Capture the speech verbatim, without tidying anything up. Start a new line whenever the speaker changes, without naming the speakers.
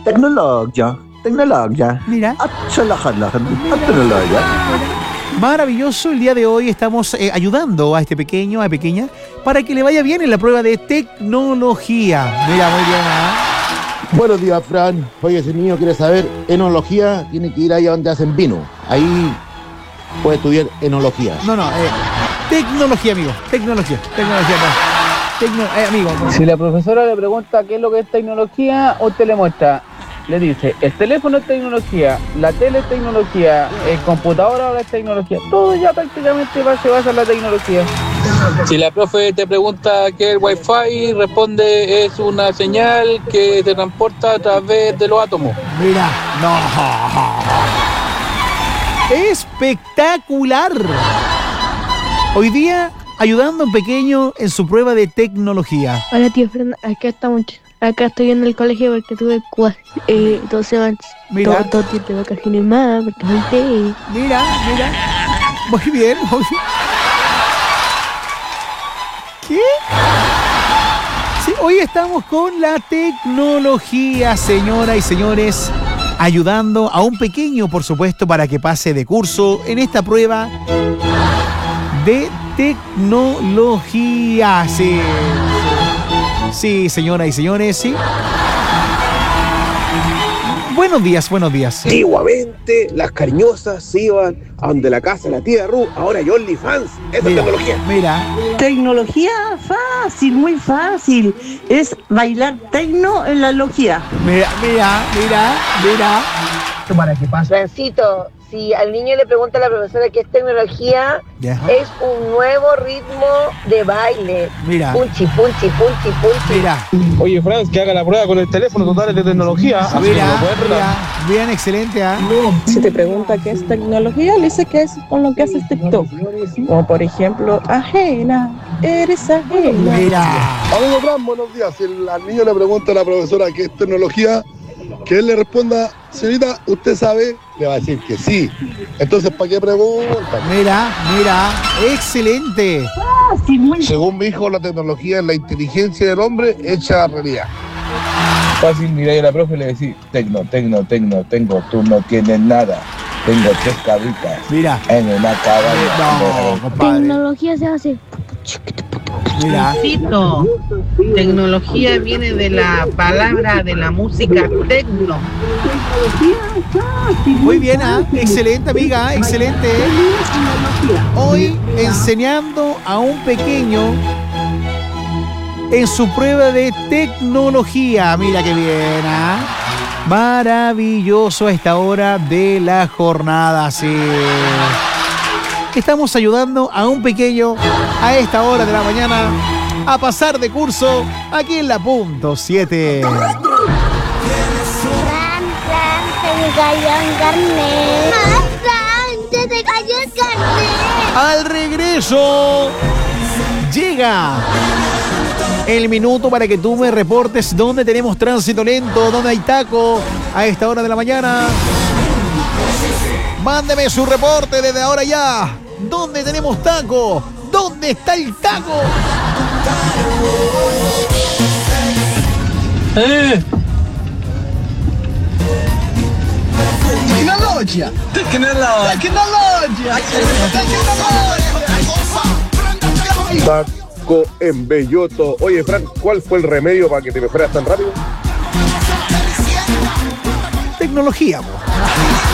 Tecnología, tecnología.
Mira.
Tecnología.
Maravilloso, el día de hoy estamos eh, ayudando a este pequeño, a pequeña, para que le vaya bien en la prueba de tecnología. Mira, muy bien, ¿eh?
Buenos días, Fran. Oye, si el niño quiere saber enología, tiene que ir ahí a donde hacen vino. Ahí puede estudiar enología.
No, no, eh, tecnología, amigo. Tecnología, tecnología, no. Tecno, eh, amigo.
Si la profesora le pregunta qué es lo que es tecnología, usted le muestra. Le dice, el teléfono es tecnología, la tele es tecnología, el computador ahora es tecnología. Todo ya prácticamente va, se basa en la tecnología.
Si la profe te pregunta qué es el Wi-Fi, responde es una señal que te transporta a través de los átomos.
Mira, no. Espectacular. Hoy día ayudando a un pequeño en su prueba de tecnología.
Hola, tío Fernando, acá estamos. Acá estoy en el colegio porque tuve cuatro, eh, dos semanas.
Mira.
Todo, todo tiempo de vacaciones más porque falté.
Mira, mira. Muy bien, muy bien. ¿Qué? Sí, hoy estamos con la tecnología, señoras y señores, ayudando a un pequeño, por supuesto, para que pase de curso en esta prueba de tecnología. Sí. Sí, señoras y señores, sí. Buenos días, buenos días.
Antiguamente las cariñosas se iban a donde la casa de la tía Ru, ahora hay OnlyFans. Esa es tecnología.
Mira.
Tecnología fácil, muy fácil. Es bailar tecno en la logía.
Mira, mira, mira, mira.
Para que pase.
Francito, si al niño le pregunta a la profesora qué es tecnología,
yeah.
es un nuevo ritmo de baile.
Mira.
Punchi, punchi, punchi, punchi.
Mira.
Oye, Franz, que haga la prueba con el teléfono total de tecnología.
Mira, mira. Bien, excelente, ¿ah? ¿eh?
Si te pregunta qué es tecnología, le dice que es con lo que haces TikTok. Como por ejemplo, ajena, eres ajena.
Mira.
Amigo Fran, buenos días. Si el, al niño le pregunta a la profesora qué es tecnología, que él le responda, señorita, ¿usted sabe? Le va a decir que sí. Entonces, ¿para qué pregunta?
Mira, mira, excelente.
Según mi hijo, la tecnología es la inteligencia del hombre hecha realidad.
Fácil, miráis a la profe y le decís, tecno, tecno, tecno, tengo, tú no tienes nada. Tengo tres cabritas.
Mira.
En una cabaña.
No, compadre.
Tecnología se hace.
Mira.
Cito. Tecnología viene de la palabra de la música tecno.
Muy bien, ¿ah? Excelente, amiga, excelente. Hoy enseñando a un pequeño en su prueba de tecnología. Mira qué bien, ¿ah? Maravilloso a esta hora de la jornada, sí. Estamos ayudando a un pequeño a esta hora de la mañana a pasar de curso aquí en la punto siete.
Fran, Fran, se me cayó el carnet. ¡Ah, Fran, se te cayó el carnet!
Al regreso llega el minuto para que tú me reportes dónde tenemos tránsito lento, dónde hay taco a esta hora de la mañana. Mándeme su reporte desde ahora ya. ¿Dónde tenemos taco? ¿Dónde está el taco?
¡Eh!
Tecnología.
Tecnología.
Tecnología. Tecnología.
Taco en Belloto. Oye, Fran, ¿cuál fue el remedio para que te mejoras tan rápido?
Tecnología, amor.